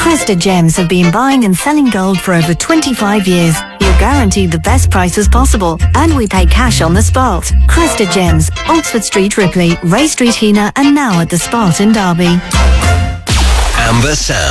Cresta Gems have been buying and selling gold for over 25 years. You're guaranteed the best prices possible, and we pay cash on the spot. Cresta Gems, Oxford Street, Ripley, Ray Street, Heanor, and now at the Spot in Derby. Amber Sound.